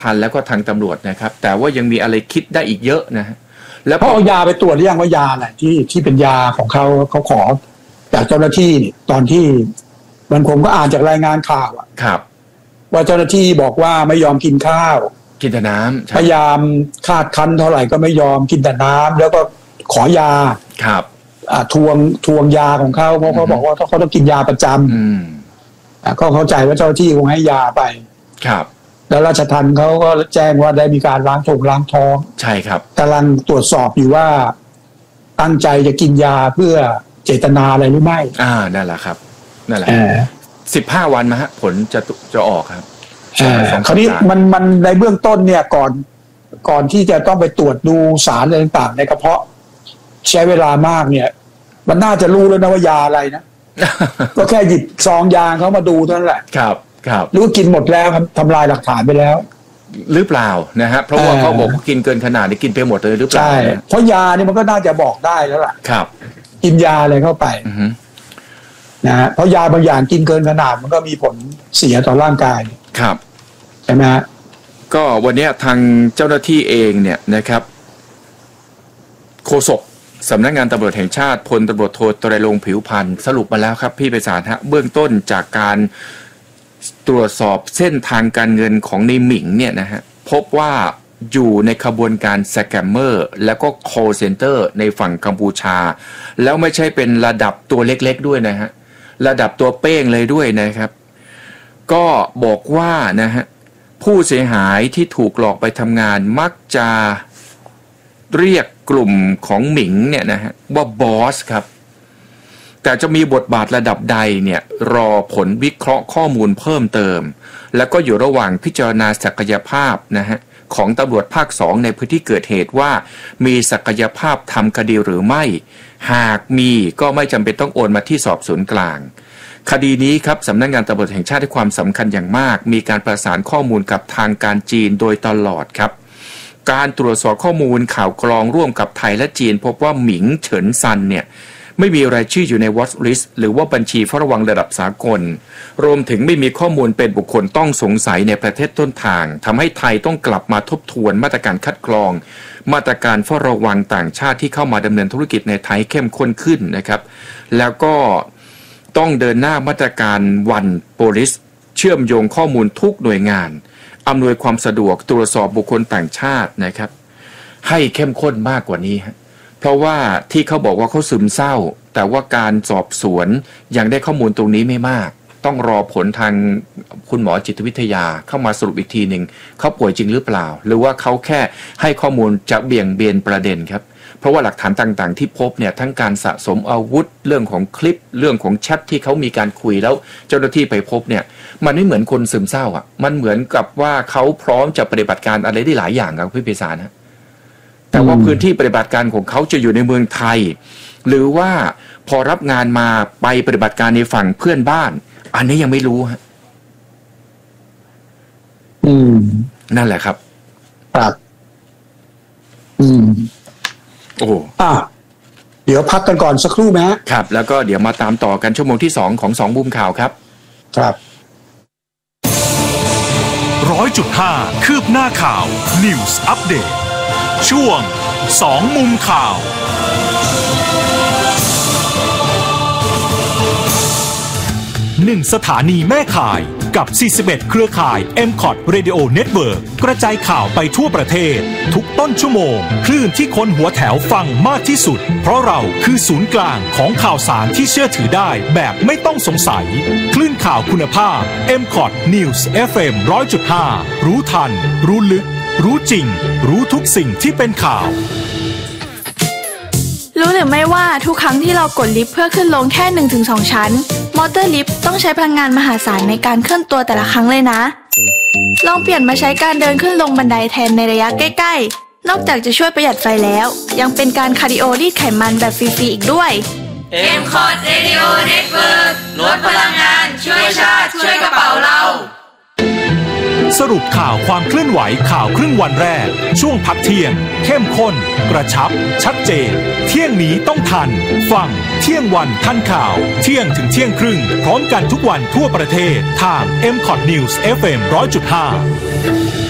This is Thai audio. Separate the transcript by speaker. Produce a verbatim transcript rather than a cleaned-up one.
Speaker 1: พันแล้วก็ทางตำรวจนะครับแต่ว่ายังมีอะไรคิดได้อีกเยอะนะ
Speaker 2: แล้วเขาเอายาไปตรวจหรือยังว่ายาไหนที่ที่เป็นยาของเขาเขาขอจากเจ้าหน้าที่ตอนที่มันผมก็อ่านจากรายงานข่าวอะ
Speaker 1: ครับ
Speaker 2: ว่าเจ้าหน้าที่บอกว่าไม่ยอมกินข้าว
Speaker 1: กินแต่น้ำ
Speaker 2: พยายามคาดคั้นเท่าไหร่ก็ไม่ยอมกินแต่น้ำแล้วก็ขอยา
Speaker 1: ครับ
Speaker 2: อ่าทวงทวงยาของเขาเพราะเขาบอกว่าเขาต้องกินยาประจำอืมอ่าก็เข้าใจว่าเจ้าหน้าที่คงให้ยาไป
Speaker 1: ครับ
Speaker 2: แล้วราชทัณฑ์เขาก็แจ้งว่าได้มีการล้างท้องล้างท้อง
Speaker 1: ใช่ครับ
Speaker 2: กำลังตรวจสอบอยู่ว่าตั้งใจจะกินยาเพื่อเจตนาอะไรหรือไม่
Speaker 1: อ่านั่นแหละครับนั่นแหละสิบห้าวันมาฮะผลจะจะออกครับ
Speaker 2: คราวนี้มันมันในเบื้องต้นเนี่ยก่อนก่อนที่จะต้องไปตรวจดูสารอะไรต่างๆในกระเพาะใช้เวลามากเนี่ยมันน่าจะรู้แล้วนะว่ายาอะไรนะก็แค่หยิบซองยาเขามาดูเท่านั้นแหละ
Speaker 1: ครับครับ
Speaker 2: รู้กินหมดแล้วทำลายหลักฐานไปแล้ว
Speaker 1: หรือเปล่านะฮะเพราะว่าเขาบอกกินเกินขนาดนี้กินไปหมดเลยหรือเปล่า
Speaker 2: ใช่เพราะยานี่มันก็น่าจะบอกได้แล้วล่ะ
Speaker 1: ครับ
Speaker 2: กินยาอะไรเข้าไปนะฮะเพราะยาบางอย่างกินเกินขนาดมันก็มีผลเสียต่อร่างกาย
Speaker 1: ครับ
Speaker 2: ใช่ไหมฮะ
Speaker 1: ก็วันนี้ทางเจ้าหน้าที่เองเนี่ยนะครับโฆษกสำนักงานตำรวจแห่งชาติพลตำรวจโทไตรรงค์ผิวพรรณสรุปมาแล้วครับพี่ไพศาลฮะเบื้องต้นจากการตรวจสอบเส้นทางการเงินของในหมิงเนี่ยนะฮะพบว่าอยู่ในขบวนการสแกมเมอร์แล้วก็ call center ในฝั่งกัมพูชาแล้วไม่ใช่เป็นระดับตัวเล็กๆด้วยนะฮะระดับตัวเป้งเลยด้วยนะครับก็บอกว่านะฮะผู้เสียหายที่ถูกหลอกไปทำงานมักจะเรียกกลุ่มของหมิงเนี่ยนะฮะว่าบอสครับแต่จะมีบทบาทระดับใดเนี่ยรอผลวิเคราะห์ข้อมูลเพิ่มเติมแล้วก็อยู่ระหว่างพิจารณาศักยภาพนะฮะของตำรวจภาคสองในพื้นที่เกิดเหตุว่ามีศักยภาพทำคดีหรือไม่หากมีก็ไม่จำเป็นต้องโอนมาที่สอบสวนกลางคดีนี้ครับสำนักงานตำรวจแห่งชาติให้ความสำคัญอย่างมากมีการประสานข้อมูลกับทางการจีนโดยตลอดครับการตรวจสอบข้อมูลข่าวกรองร่วมกับไทยและจีนพบว่าหมิงเฉินซันเนี่ยไม่มีรายชื่ออยู่ใน Watch List หรือว่าบัญชีเฝ้าระวังระดับสากลรวมถึงไม่มีข้อมูลเป็นบุคคลต้องสงสัยในประเทศต้นทางทำให้ไทยต้องกลับมาทบทวนมาตรการคัดกรองมาตรการเฝ้าระวังต่างชาติที่เข้ามาดำเนินธุรกิจในไทยเข้มข้นขึ้นนะครับแล้วก็ต้องเดินหน้ามาตรการ One Police เชื่อมโยงข้อมูลทุกหน่วยงานอำนวยความสะดวกตรวจสอบบุคคลต่างชาตินะครับให้เข้มข้นมากกว่านี้ฮะเพราะว่าที่เขาบอกว่าเขาซึมเศร้าแต่ว่าการสอบสวนยังได้ข้อมูลตรงนี้ไม่มากต้องรอผลทางคุณหมอจิตวิทยาเข้ามาสรุปอีกทีหนึ่งเขาป่วยจริงหรือเปล่าหรือว่าเขาแค่ให้ข้อมูลจะเบี่ยงเบนประเด็นครับเพราะว่าหลักฐานต่างๆที่พบเนี่ยทั้งการสะสมอาวุธเรื่องของคลิปเรื่องของแชทที่เขามีการคุยแล้วเจ้าหน้าที่ไปพบเนี่ยมันไม่เหมือนคนซึมเศร้าอ่ะมันเหมือนกับว่าเขาพร้อมจะปฏิบัติการอะไรได้หลายอย่างครับพี่ไพศาลนะแต่ว่าพื้นที่ปฏิบัติการของเขาจะอยู่ในเมืองไทยหรือว่าพอรับงานมาไปปฏิบัติการในฝั่งเพื่อนบ้านอันนี้ยังไม่รู้ฮะ
Speaker 2: อืม
Speaker 1: นั่นแหละครับ
Speaker 2: ครับอืม
Speaker 1: โอ้
Speaker 2: อ่ะเดี๋ยวพักกันก่อนสักครู่ไหมฮะ
Speaker 1: ครับแล้วก็เดี๋ยวมาตามต่อกันชั่วโมงที่สองของสองมุมข่าวครับ
Speaker 2: ครับ
Speaker 3: ร้อยจุดห้าคืบหน้าข่าว News Update ช่วงสองมุมข่าวหนึ่งสถานีแม่ข่ายกับสี่สิบเอ็ดเครือข่าย เอ็ม คอท Radio Network กระจายข่าวไปทั่วประเทศทุกต้นชั่วโมงคลื่นที่คนหัวแถวฟังมากที่สุดเพราะเราคือศูนย์กลางของข่าวสารที่เชื่อถือได้แบบไม่ต้องสงสัยคลื่นข่าวคุณภาพ เอ็ม คอท News เอฟ เอ็ม หนึ่งร้อยจุดห้า รู้ทันรู้ลึกรู้จริงรู้ทุกสิ่งที่เป็นข่าว
Speaker 4: รู้หรือไม่ว่าทุกครั้งที่เรากดลิฟต์เพื่อขึ้นลงแค่ หนึ่งถึงสอง ชั้นมอเตอร์ลิฟต์ต้องใช้พลังงานมหาศาลในการเคลื่อนตัวแต่ละครั้งเลยนะลองเปลี่ยนมาใช้การเดินขึ้นลงบันไดแทนในระยะใกล้ๆนอกจากจะช่วยประหยัดไฟแล้วยังเป็นการคาร์ดิโอรีดไขมันแบบฟรีๆอีกด้วย
Speaker 5: เอ็ม คอท Radio Network ลดพลังงานช่วยชาติช่วยกระเป๋าเรา
Speaker 3: สรุปข่าวความเคลื่อนไหวข่าวครึ่งวันแรกช่วงพักเที่ยงเข้มข้นกระชับชัดเจนเที่ยงนี้ต้องทันฟังเที่ยงวันทันข่าวเที่ยงถึงเที่ยงครึ่งพร้อมกันทุกวันทั่วประเทศทาง เอ็ม คอท News เอฟ เอ็ม หนึ่งร้อยจุดห้า